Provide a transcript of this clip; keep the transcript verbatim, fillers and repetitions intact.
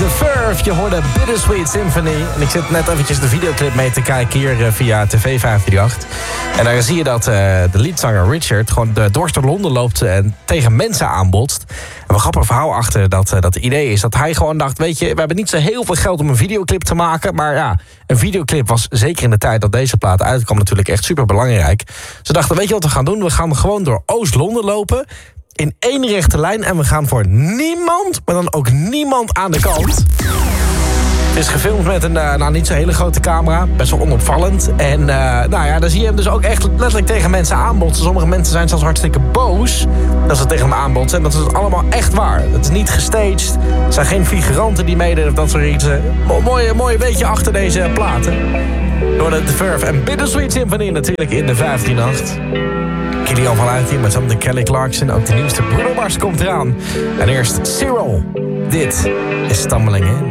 The Verve, je hoorde Bittersweet Symphony. En ik zit net eventjes de videoclip mee te kijken hier uh, via T V vijf drie acht. En daar zie je dat uh, de leadzanger Richard gewoon uh, dwars door Londen loopt en tegen mensen aanbotst. En een grappig verhaal achter dat, uh, dat idee is dat hij gewoon dacht, weet je, we hebben niet zo heel veel geld om een videoclip te maken. Maar ja, een videoclip was zeker in de tijd dat deze plaat uitkwam natuurlijk echt super belangrijk. Ze dachten, weet je wat we gaan doen? We gaan gewoon door Oost-Londen lopen in één rechte lijn en we gaan voor niemand, maar dan ook niemand aan de kant. Het is gefilmd met een uh, nou, niet zo hele grote camera, best wel onopvallend. En uh, nou ja, dan zie je hem dus ook echt letterlijk tegen mensen aanbotsen. Sommige mensen zijn zelfs hartstikke boos dat ze tegen hem aanbotsen. En dat is het allemaal echt waar. Het is niet gestaged. Er zijn geen figuranten die meedoen of dat soort iets. Mo- mooie, mooie beetje achter deze platen. Door de The Verve en Bittersweet Symphony natuurlijk in de vijftien acht. Kilian van Uitien met zometeen Kelly Clarkson. Ook de nieuwste Bruno Mars komt eraan. En eerst Cyril. Dit is Stumbling In.